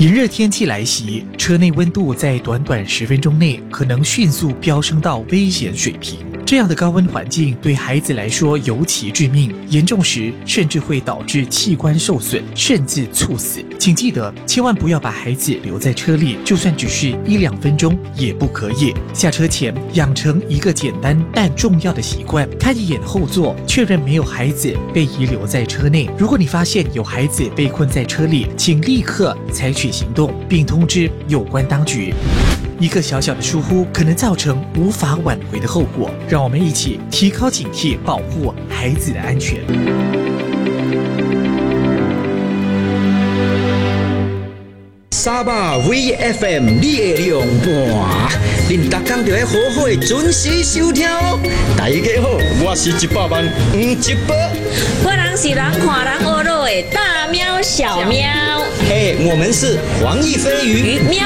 炎热天气来袭，车内温度在短短10分钟内可能迅速飙升到危险水平。这样的高温环境对孩子来说尤其致命，严重时甚至会导致器官受损，甚至猝死。请记得，千万不要把孩子留在车里，就算只是1-2分钟也不可以。下车前养成一个简单但重要的习惯，看一眼后座，确认没有孩子被遗留在车内。如果你发现有孩子被困在车里，请立刻采取行动，并通知有关当局。一个小小的疏忽可能造成无法挽回的后果，让我们一起提高警惕，保护孩子的安全。 300 VFM 你的量盘，恁逐工就要好好的准时收听哦。大家好，我是100万黄一宝， 我人是人看人学落的大喵小喵， 我们是黄奕飞鱼。